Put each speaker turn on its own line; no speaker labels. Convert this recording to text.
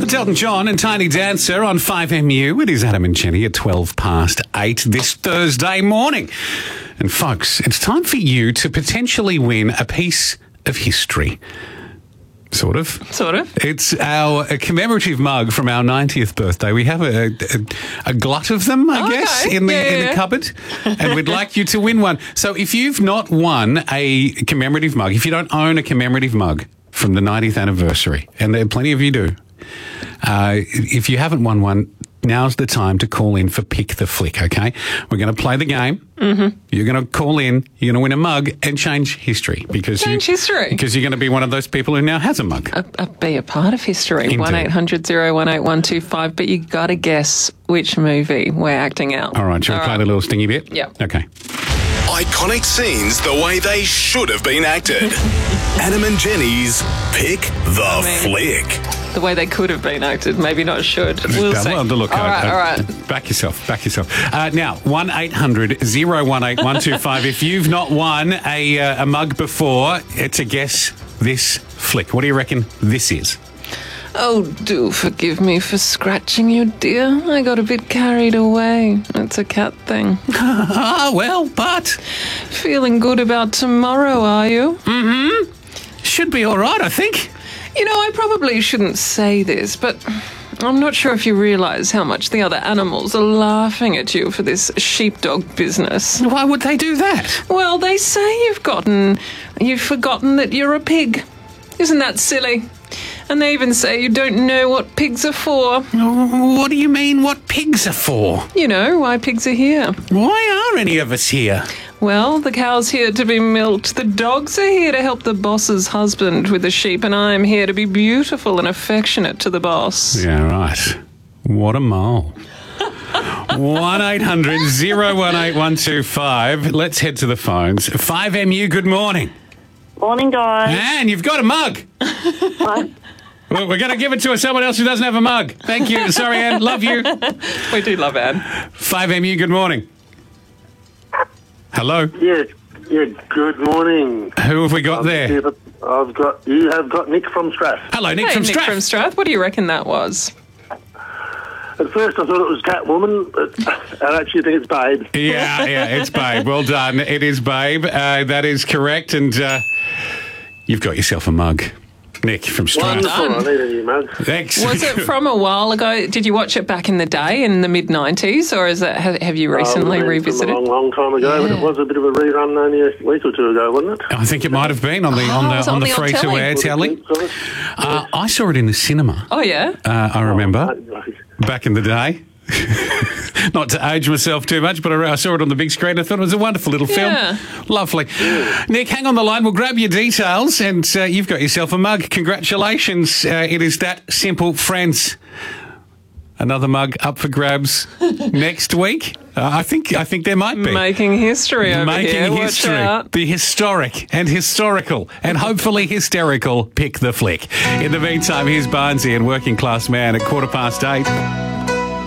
with Elton John and Tiny Dancer on 5MU. It is Adam and Jenny at 8:12 this Thursday morning. And folks, it's time for you to potentially win a piece of history. Sort of. It's our commemorative mug from our 90th birthday. We have a glut of them, I guess, in the cupboard. And we'd like you to win one. So if you've not won a commemorative mug, if you don't own a commemorative mug from the 90th anniversary, and there are plenty of you do, if you haven't won one, now's the time to call in for Pick the Flick, okay? We're going to play the game. Mm-hmm. You're going to call in, you're going to win a mug and change history. Because you're going to be one of those people who now has a mug.
Be a part of history.
Indeed.
1-800-018-125, but you got to guess which movie we're acting out.
All right, shall we play the little stingy bit?
Yeah.
Okay.
Iconic scenes the way they should have been acted. Adam and Jenny's Pick the Flick.
The way they could have been acted, maybe not should. We'll see.
Well, look,
all right.
Back yourself. Now, 1-800-018-125. If you've not won a mug before, it's a guess this flick. What do you reckon this is?
Oh, do forgive me for scratching you, dear. I got a bit carried away. It's a cat thing.
But...
Feeling good about tomorrow, are you?
Mm-hmm. Should be all right, I think.
You know, I probably shouldn't say this, but I'm not sure if you realise how much the other animals are laughing at you for this sheepdog business.
Why would they do that?
Well, they say you've forgotten that you're a pig. Isn't that silly? And they even say you don't know what pigs are for.
What do you mean, what pigs are for?
You know, why pigs are here.
Why are any of us here?
Well, the cow's here to be milked, the dogs are here to help the boss's husband with the sheep, and I'm here to be beautiful and affectionate to the boss.
Yeah, right. What a mole. 1-800-018-125. Let's head to the phones. 5MU, good morning.
Morning, guys.
And you've got a mug.
Hi.
Well, we're going to give it to someone else who doesn't have a mug. Thank you. Sorry, Anne. Love you.
We do love Anne.
5MU, good morning. Hello?
Yeah, good morning.
Who have we got there?
You have got Nick from Strath.
Hello, Nick from
Nick
Strath.
from Strath. What do you reckon that was?
At first I thought it was Catwoman, but I actually think it's Babe.
Yeah, it's Babe. Well done. It is Babe. That is correct. And you've got yourself a mug. Nick from Strath.
Wonderful. I need a new mug.
Thanks.
Was it from a while ago? Did you watch it back in the day, in the mid-90s, or is it, have you recently revisited?
From a long time ago, but it was a bit of a rerun only a week or two ago, wasn't it?
I think it might have been on the free-to-air telly. I saw it in the cinema.
Oh, yeah?
I remember.
Right.
Back in the day. Not to age myself too much, but I saw it on the big screen. I thought it was a wonderful little film. Lovely. Nick, hang on the line. We'll grab your details and you've got yourself a mug. Congratulations. It is that simple, friends. Another mug up for grabs next week. I think there might be.
Making history over here.
History.
Watch out.
The historic and historical and hopefully hysterical Pick the Flick. In the meantime, here's Barnsey and Working Class Man at 8:15.